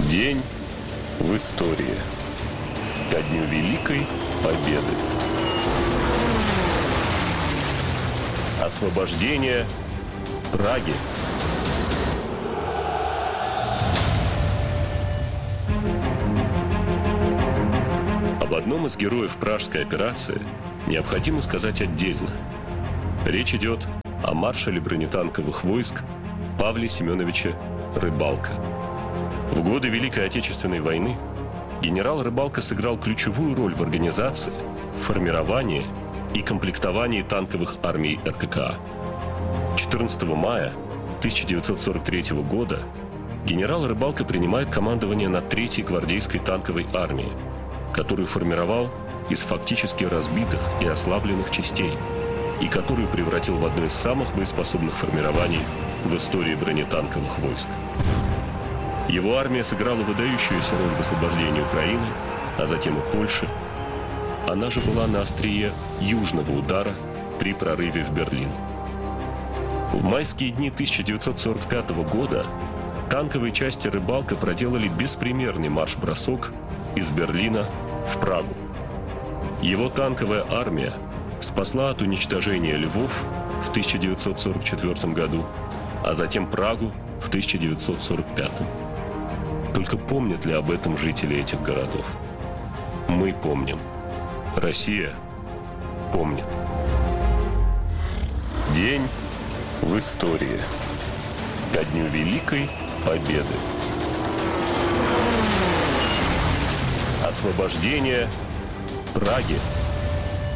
День в истории. Ко дню Великой Победы. Освобождение Праги. Об одном из героев Пражской операции необходимо сказать отдельно. Речь идет о маршале бронетанковых войск Павле Семеновиче Рыбалко. В годы Великой Отечественной войны генерал Рыбалко сыграл ключевую роль в организации, формировании и комплектовании танковых армий РККА. 14 мая 1943 года генерал Рыбалко принимает командование над 3-й гвардейской танковой армией, которую формировал из фактически разбитых и ослабленных частей, и которую превратил в одно из самых боеспособных формирований в истории бронетанковых войск. Его армия сыграла выдающуюся роль в освобождении Украины, а затем и Польши. Она же была на острие южного удара при прорыве в Берлин. В майские дни 1945 года танковые части Рыбалко проделали беспримерный марш-бросок из Берлина в Прагу. Его танковая армия спасла от уничтожения Львов в 1944 году, а затем Прагу в 1945. Только помнят ли об этом жители этих городов? Мы помним. Россия помнит. День в истории. Ко дню Великой Победы. Освобождение Праги.